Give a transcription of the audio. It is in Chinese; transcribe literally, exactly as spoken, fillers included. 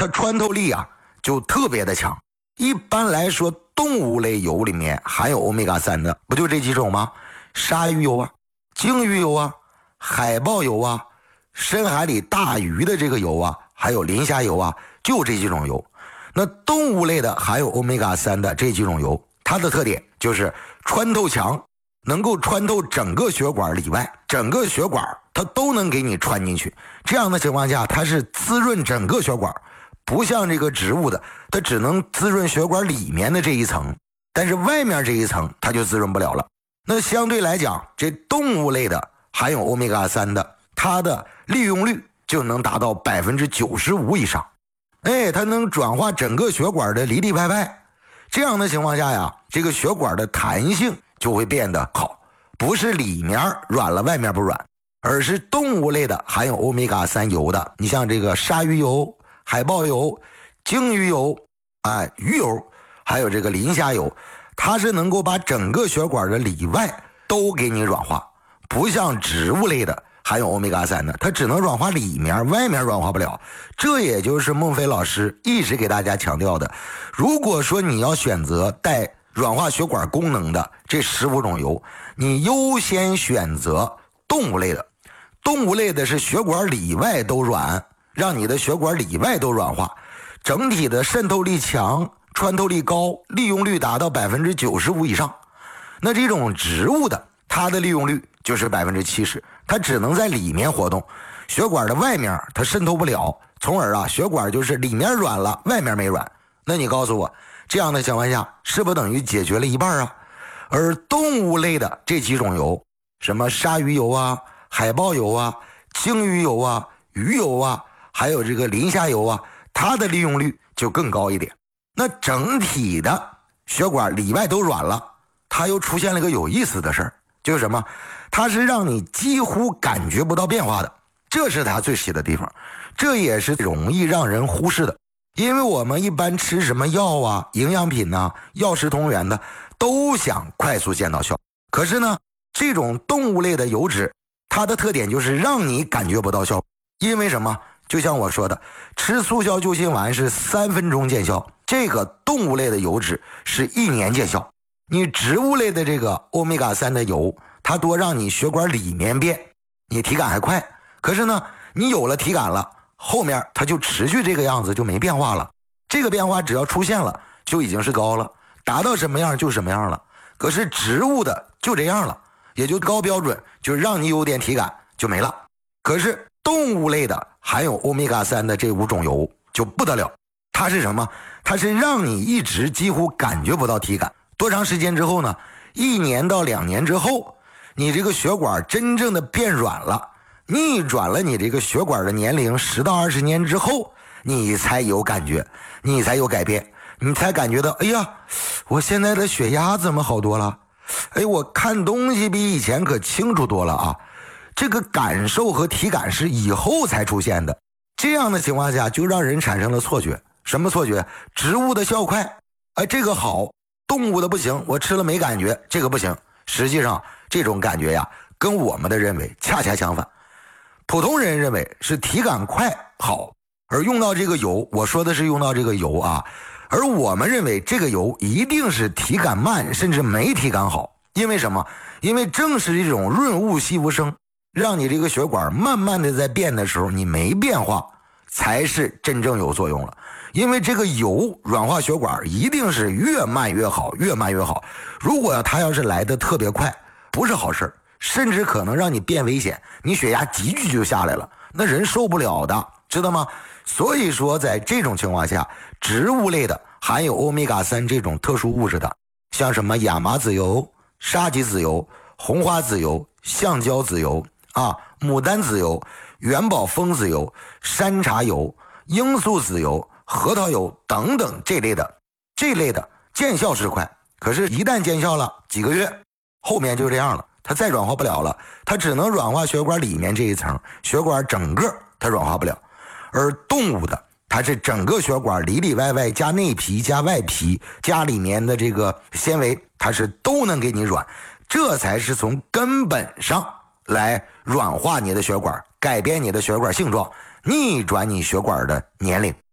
它穿透力啊就特别的强。一般来说，动物类油里面含有欧米伽三的不就这几种吗？鲨鱼油啊，鲸鱼油啊，海豹油啊，深海里大鱼的这个油啊，还有磷虾油啊，就这几种油。那动物类的含有欧米伽三的这几种油，它的特点就是穿透强，能够穿透整个血管里外，整个血管它都能给你穿进去。这样的情况下，它是滋润整个血管，不像这个植物的，它只能滋润血管里面的这一层，但是外面这一层它就滋润不了了。那相对来讲，这动物类的含有欧米伽三的，它的利用率就能达到百分之九十五以上。哎，它能转化整个血管的里里外外。这样的情况下呀，这个血管的弹性就会变得好，不是里面软了外面不软，而是动物类的含有欧米伽三油的，你像这个鲨鱼油、海豹油、鲸鱼油、哎鱼油，还有这个磷虾油，它是能够把整个血管的里外都给你软化，不像植物类的含有欧米伽三的，它只能软化里面，外面软化不了。这也就是孟非老师一直给大家强调的，如果说你要选择带软化血管功能的这十五种油，你优先选择动物类的。动物类的是血管里外都软，让你的血管里外都软化，整体的渗透力强，穿透力高，利用率达到百分之九十五以上。那这种植物的，它的利用率就是百分之七十，它只能在里面活动，血管的外面它渗透不了，从而啊血管就是里面软了，外面没软。那你告诉我，这样的情况下是不等于解决了一半啊？而动物类的这几种油，什么鲨鱼油啊、海豹油啊、鲸鱼油啊、鱼油啊，还有这个磷虾油啊，它的利用率就更高一点。那整体的血管里外都软了，它又出现了一个有意思的事儿，就是什么？它是让你几乎感觉不到变化的，这是它最细的地方，这也是容易让人忽视的。因为我们一般吃什么药啊、营养品啊、药食同源的，都想快速见到效。可是呢，这种动物类的油脂，它的特点就是让你感觉不到效果。因为什么？就像我说的，吃速效救心丸是三分钟见效，这个动物类的油脂是一年见效。你植物类的这个欧米伽三的油，它多让你血管里面变，你体感还快。可是呢，你有了体感了，后面它就持续这个样子，就没变化了。这个变化只要出现了，就已经是高了，达到什么样就什么样了。可是植物的就这样了，也就高标准，就让你有点体感就没了。可是动物类的含有欧米伽三的这五种油就不得了，它是什么？它是让你一直几乎感觉不到体感。多长时间之后呢？一年到两年之后，你这个血管真正的变软了，逆转了你这个血管的年龄，十到二十年之后，你才有感觉，你才有改变，你才感觉到，哎呀，我现在的血压怎么好多了？哎，我看东西比以前可清楚多了啊！这个感受和体感是以后才出现的。这样的情况下，就让人产生了错觉。什么错觉？植物的效快，哎，这个好。动物的不行，我吃了没感觉，这个不行。实际上这种感觉呀，跟我们的认为恰恰相反。普通人认为是体感快好，而用到这个油，我说的是用到这个油啊，而我们认为这个油一定是体感慢，甚至没体感好。因为什么？因为正是这种润物细无声，让你这个血管慢慢的在变的时候，你没变化，才是真正有作用了。因为这个油软化血管一定是越慢越好，越慢越好。如果它要是来的特别快，不是好事，甚至可能让你变危险，你血压急剧就下来了，那人受不了的，知道吗？所以说在这种情况下，植物类的含有欧米伽三这种特殊物质的，像什么亚麻籽油、沙棘籽油、红花籽油、橡胶籽油啊、牡丹籽油、元宝蜂籽油、山茶油、罂粟籽油、核桃油等等这类的，这类的见效是快，可是一旦见效了几个月，后面就这样了，它再软化不了了，它只能软化血管里面这一层，血管整个它软化不了。而动物的，它是整个血管里里外外加内皮加外皮加里面的这个纤维，它是都能给你软，这才是从根本上来软化你的血管，改变你的血管性状，逆转你血管的年龄。